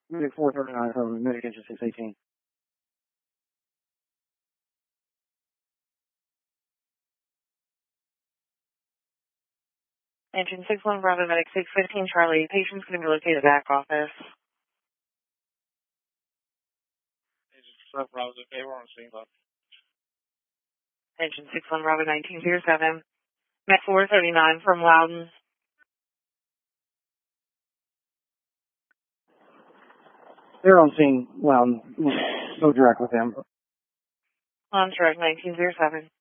Medic 439 from Medic Engine 618. Engine 61 Bravo Medic 615 Charlie. Patient's going to be located back office. Engine 61 Bravo, okay, we're on scene. Engine 61 Bravo 1907. Med 439 from Loudon. They're on scene. Loudon. Go direct with them. On track 1907.